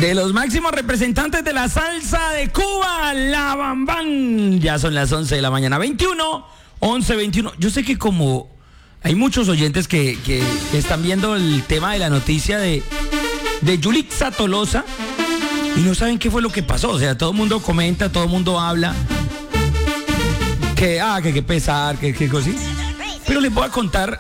De los máximos representantes de la salsa de Cuba, la Bambán. Ya son las 11 de la mañana, 11:21. Yo sé que como hay muchos oyentes que están viendo el tema de la noticia de Yulitza Tolosa y no saben qué fue lo que pasó. O sea, todo el mundo comenta, todo el mundo habla. Que pesar, que cosas. Pero les voy a contar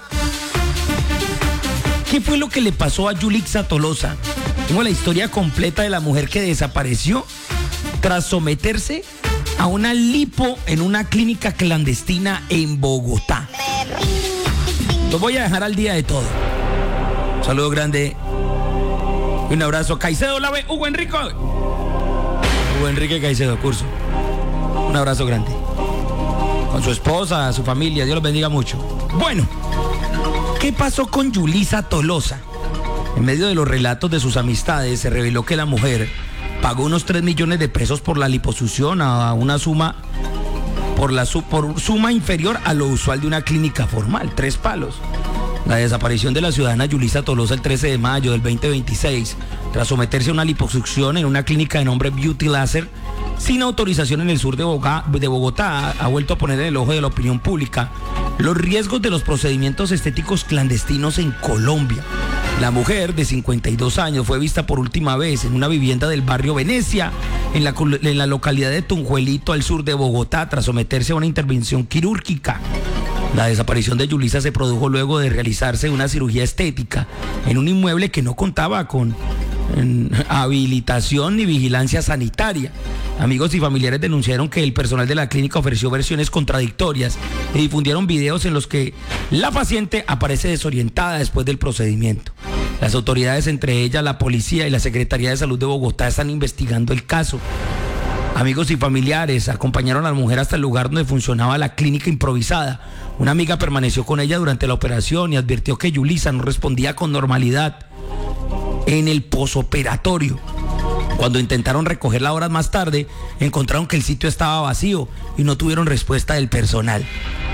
qué fue lo que le pasó a Yulitza Tolosa. Tengo la historia completa de la mujer que desapareció tras someterse a una lipo en una clínica clandestina en Bogotá. Los voy a dejar al día de todo. Un saludo grande y un abrazo. Caicedo Lave, Hugo Enrique Caicedo, curso. Un abrazo grande. Con su esposa, su familia, Dios los bendiga mucho. Bueno, ¿qué pasó con Yulitza Tolosa? En medio de los relatos de sus amistades, se reveló que la mujer pagó unos 3 millones de pesos por la liposucción a una suma, por suma inferior a lo usual de una clínica formal, 3 palos. La desaparición de la ciudadana Yulitza Tolosa el 13 de mayo del 2026, tras someterse a una liposucción en una clínica de nombre Beauty Laser, sin autorización en el sur de Bogotá, ha vuelto a poner en el ojo de la opinión pública los riesgos de los procedimientos estéticos clandestinos en Colombia. La mujer de 52 años fue vista por última vez en una vivienda del barrio Venecia, en la localidad de Tunjuelito, al sur de Bogotá, tras someterse a una intervención quirúrgica. La desaparición de Yulitza se produjo luego de realizarse una cirugía estética en un inmueble que no contaba con habilitación ni vigilancia sanitaria. Amigos y familiares denunciaron que el personal de la clínica ofreció versiones contradictorias y difundieron videos en los que la paciente aparece desorientada después del procedimiento. Las autoridades, entre ellas la policía y la Secretaría de Salud de Bogotá, están investigando el caso. Amigos y familiares acompañaron a la mujer hasta el lugar donde funcionaba la clínica improvisada. Una amiga permaneció con ella durante la operación y advirtió que Yulitza no respondía con normalidad en el posoperatorio. Cuando intentaron recogerla horas más tarde, encontraron que el sitio estaba vacío y no tuvieron respuesta del personal.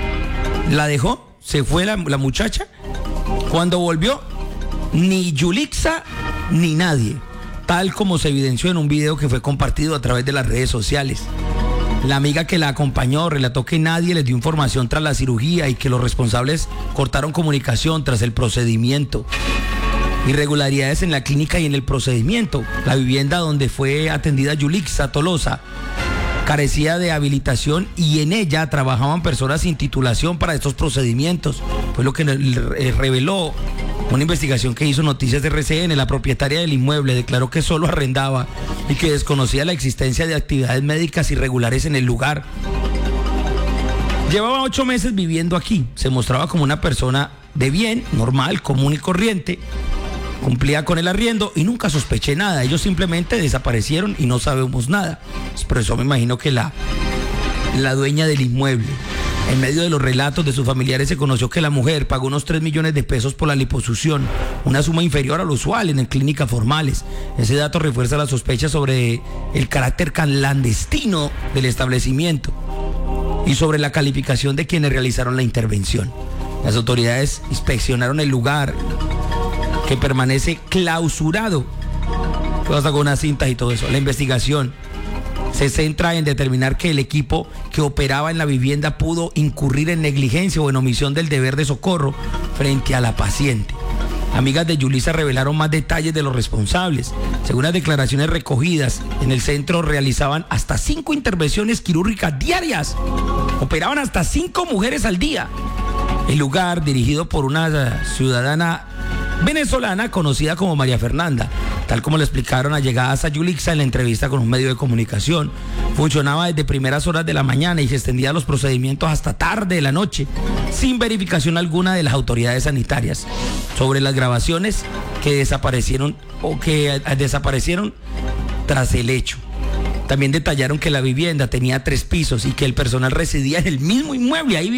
La dejó, se fue la muchacha. Cuando volvió, ni Yulitza ni nadie, tal como se evidenció en un video que fue compartido a través de las redes sociales. La amiga que la acompañó relató que nadie les dio información tras la cirugía y que los responsables cortaron comunicación tras el procedimiento. Irregularidades en la clínica y en el procedimiento. La vivienda donde fue atendida Yulitza Tolosa carecía de habilitación y en ella trabajaban personas sin titulación para estos procedimientos. Fue lo que reveló una investigación que hizo Noticias de RCN. La propietaria del inmueble declaró que solo arrendaba y que desconocía la existencia de actividades médicas irregulares en el lugar. Llevaba 8 meses viviendo aquí. Se mostraba como una persona de bien, normal, común y corriente. Cumplía con el arriendo y nunca sospeché nada. Ellos simplemente desaparecieron y no sabemos nada. Por eso me imagino que la dueña del inmueble. En medio de los relatos de sus familiares se conoció que la mujer pagó unos 3 millones de pesos por la liposucción, una suma inferior a lo usual en clínicas formales. Ese dato refuerza las sospechas sobre el carácter clandestino del establecimiento y sobre la calificación de quienes realizaron la intervención. Las autoridades inspeccionaron el lugar, que permanece clausurado, hasta con unas cintas y todo eso. La investigación se centra en determinar que el equipo que operaba en la vivienda pudo incurrir en negligencia o en omisión del deber de socorro frente a la paciente. Amigas de Yulitza revelaron más detalles de los responsables. Según las declaraciones recogidas, en el centro realizaban hasta 5 intervenciones quirúrgicas diarias. Operaban hasta 5 mujeres al día. El lugar, dirigido por una ciudadana venezolana conocida como María Fernanda, tal como le explicaron allegadas a Yulitza en la entrevista con un medio de comunicación, funcionaba desde primeras horas de la mañana y se extendía los procedimientos hasta tarde de la noche, sin verificación alguna de las autoridades sanitarias. Sobre las grabaciones que desaparecieron tras el hecho, también detallaron que la vivienda tenía 3 pisos y que el personal residía en el mismo inmueble. Ahí